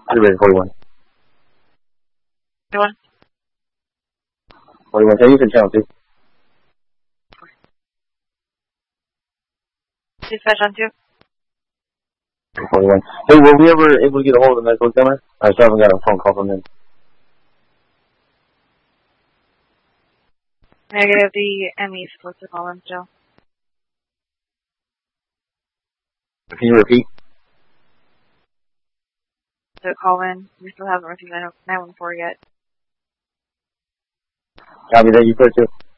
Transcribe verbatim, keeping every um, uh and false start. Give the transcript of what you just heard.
You're ready, forty-one. forty-one. forty-one, can you use the channel, please? Dispatch on two. forty-one. Hey, were we ever able to get a hold of the medical examiner? I still haven't got a phone call from him. Negative, the M E is supposed to call him still. Can you repeat? To call in. We still haven't received nine one four yet. Copy that, you put it too.